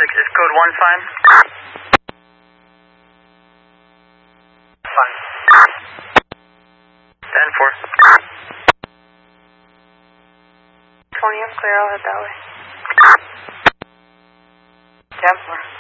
Is code 1 fine? Fine. 10-4. 20, I'm clear, I'll head that way. 10-4.